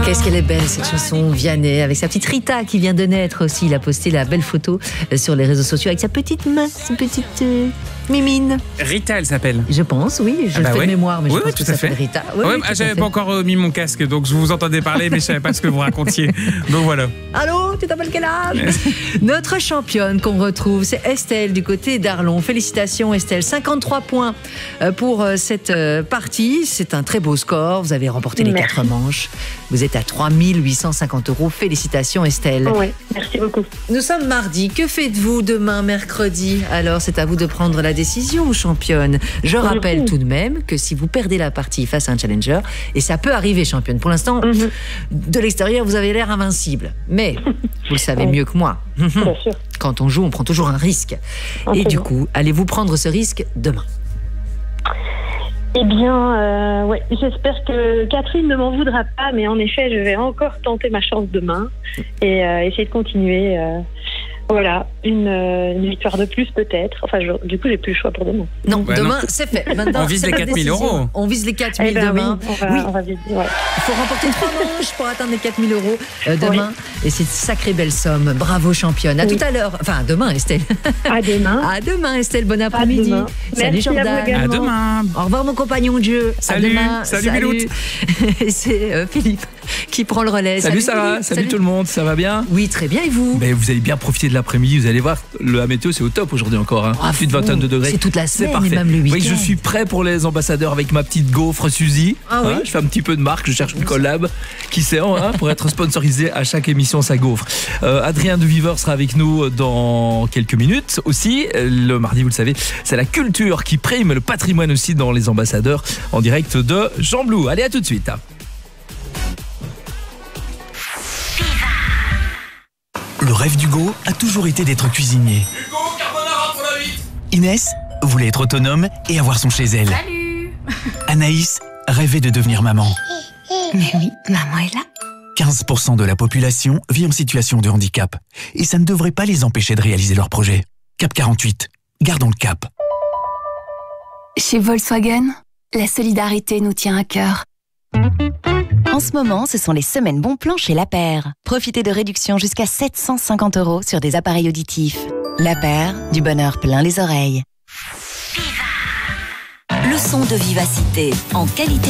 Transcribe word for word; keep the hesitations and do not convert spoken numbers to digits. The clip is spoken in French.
Qu'est-ce qu'elle est belle cette chanson, Vianney, avec sa petite Rita qui vient de naître aussi. Il a posté la belle photo sur les réseaux sociaux avec sa petite main, sa petite euh, mimine. Rita, elle s'appelle. Je pense, oui. Je Ah bah fais ouais. de mémoire, mais Oui, je oui, pense que tout à ça s'appelle fait. Rita. Oui, Ouais, oui, ah, tout à j'avais fait. pas encore euh, mis mon casque, donc je vous entendais parler, mais je savais pas ce que vous racontiez. Donc voilà. Allô, tu t'appelles quel âge? Notre championne qu'on retrouve, c'est Estelle du côté d'Arlon. Félicitations Estelle, cinquante-trois points pour cette partie. C'est un très beau score. Vous avez remporté les Merci. quatre manches. Vous êtes à trois mille huit cent cinquante euros. Félicitations Estelle. Oui, merci beaucoup. Nous sommes mardi. Que faites-vous demain, mercredi? Alors, c'est à vous de prendre la décision, championne. Je rappelle tout de même que si vous perdez la partie face à un challenger, et ça peut arriver, championne. Pour l'instant, Mhm. de l'extérieur, vous avez l'air invincible. Mais, vous le savez Oui. mieux que moi. Bien sûr. Quand on joue, on prend toujours un risque. Et Absolument. du coup, allez-vous prendre ce risque demain? Eh bien, euh, ouais, j'espère que Catherine ne m'en voudra pas, mais en effet, je vais encore tenter ma chance demain et euh, essayer de continuer. Euh, voilà, une, euh, une victoire de plus peut-être. Enfin, je- du coup, j'ai plus le choix pour demain. Non, Bah demain, non. c'est fait. Maintenant, On vise c'est les votre quatre mille décision. euros. On vise les quatre mille Eh ben demain. oui, on va, Oui. on va viser, ouais. Il faut remporter trois manches pour atteindre les quatre mille euros euh, demain. Et c'est une sacrée belle somme. Bravo, championne. À Oui. tout à l'heure. Enfin, à demain, Estelle. À demain. À demain, Estelle. Bon À après-midi. demain. Salut, Merci à vous Jordan. également. À demain. Au revoir, mon compagnon de jeu. À Salut. demain. Salut, Miloute. Et c'est euh, Philippe qui prend le relais. Salut Sarah, Philippe. salut, tout le monde, ça va bien? Oui, très bien. Et vous? Ben, vous avez bien profité de l'après-midi, vous allez voir, le, la météo c'est au top aujourd'hui encore, hein. Bravo. Plus de vingtaine de degrés. C'est toute la semaine, parfait. et même le week-end. Oui, je suis prêt pour les ambassadeurs avec ma petite gaufre Suzy. Ah oui. Je fais un petit peu de marque, je cherche une collab qui sait, hein, pour être sponsorisé à chaque émission sa gaufre. Euh, Adrien de Viveur sera avec nous dans quelques minutes aussi. Le mardi, vous le savez, c'est la culture qui prime, le patrimoine aussi dans les ambassadeurs en direct de Jean Blou. Allez, à tout de suite. Le rêve d'Hugo a toujours été d'être cuisinier. Hugo, carbonara pour la vite. Inès voulait être autonome et avoir son chez elle. Salut. Anaïs rêvait de devenir maman. Mais oui, maman est là. quinze pour cent de la population vit en situation de handicap. Et ça ne devrait pas les empêcher de réaliser leurs projets. Cap quarante-huit, gardons le cap. Chez Volkswagen, la solidarité nous tient à cœur. En ce moment, ce sont les semaines bons plans chez La Paire. Profitez de réductions jusqu'à sept cent cinquante euros sur des appareils auditifs. La Paire, du bonheur plein les oreilles. Leçon de vivacité en qualité